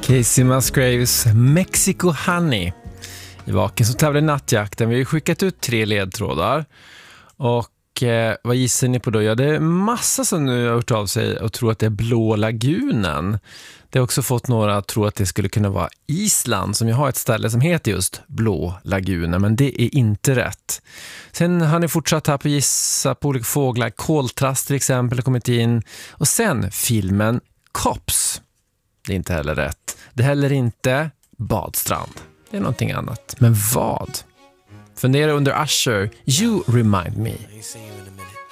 Casey Musgraves Mexico Honey i Vaken som tävlar i nattjakten. Vi har skickat ut 3 ledtrådar. Och vad gissar ni på då? Ja, det är massa som nu har hört av sig och tror att det är Blå lagunen. Det har också fått några att tro att det skulle kunna vara Island, som ju har ett ställe som heter just Blå lagunen, men det är inte rätt. Sen har ni fortsatt här på gissa på olika fåglar. Koltrast till exempel har kommit in. Och sen filmen Cops. Det är inte heller rätt. Det är heller inte Badstrand. Det är någonting annat. Men vad? Fundera under Usher. You remind me.